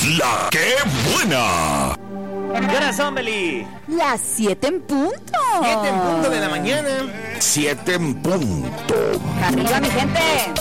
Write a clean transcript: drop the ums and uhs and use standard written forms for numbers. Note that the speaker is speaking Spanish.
La que buena. ¿Qué hora son, Beli? Las 7 en punto. 7 en punto de la mañana. 7 en punto. Arriba, mi gente.